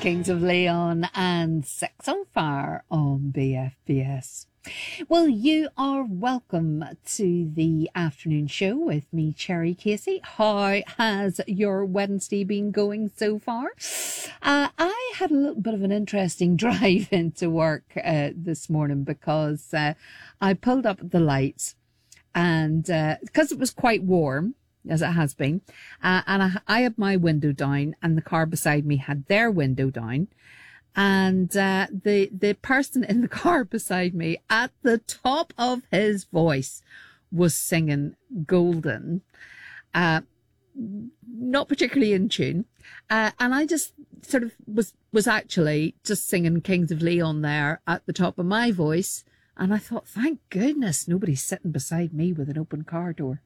Kings of Leon and Sex on Fire on BFBS. Well, you are welcome to the afternoon show with me, Cherry Casey. How has your Wednesday been going so far? I had a little bit of an interesting drive into work this morning because I pulled up the lights and because it was quite warm, as it has been, and I had my window down and the car beside me had their window down. And the person in the car beside me, at the top of his voice, was singing Golden, not particularly in tune. And I just sort of was actually just singing Kings of Leon there at the top of my voice. And I thought, thank goodness nobody's sitting beside me with an open car door.